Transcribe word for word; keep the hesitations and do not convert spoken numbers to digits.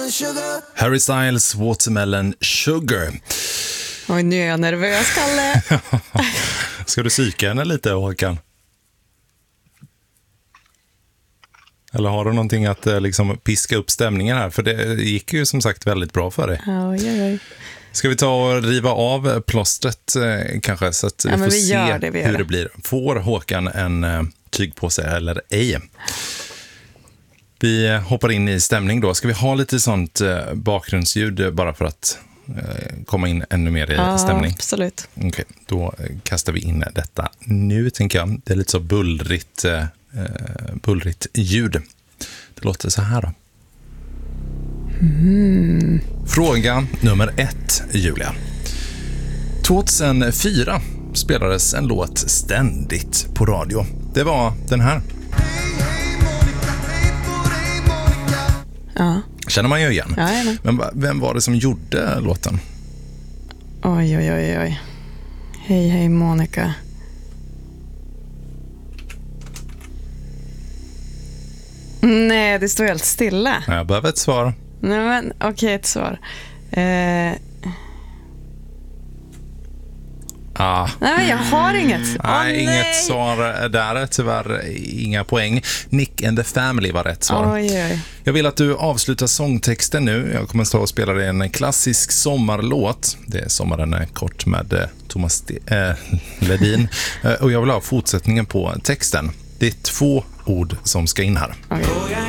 watermelon sugar. Harry Styles, Watermelon Sugar. Oj, nu är jag nervös, Kalle. Ska du psyka henne lite, Håkan? Eller har du någonting att liksom piska upp stämningen här? För det gick ju som sagt väldigt bra för dig. Oj, oj, oj. Ska vi ta och riva av plåstret eh, kanske, så att vi ja, får vi se det, vi hur det. det blir. Får Håkan en eh, tyg på sig eller ej? Vi hoppar in i stämning då. Ska vi ha lite sånt eh, bakgrundsljud bara för att eh, komma in ännu mer i ja, stämning? Absolut. Okej, okay, då kastar vi in detta nu, tänker jag. Det är lite så bullrigt, eh, bullrigt ljud. Det låter så här då. Mm. Fråga nummer ett, Julia. tjugohundrafyra spelades en låt ständigt på radio. Det var den här. Ja. Känner man ju igen. Ja, men vem var det som gjorde låten? Oj, oj, oj, oj. Hej, hej, Monica. Nej, det står helt stilla. Jag behöver ett svar. Nej, men okej, okay, ett svar. Eh... Ah. Nej, men jag har inget. Nej, oh, nej. inget svar där. Tyvärr inga poäng. Nick and the Family var rätt svar. Oj, oj. Jag vill att du avslutar sångtexten nu. Jag kommer att stå och spela dig en klassisk sommarlåt. Det är Sommaren är kort med Thomas äh, Ledin. Och jag vill ha fortsättningen på texten. Det är två ord som ska in här. Okay.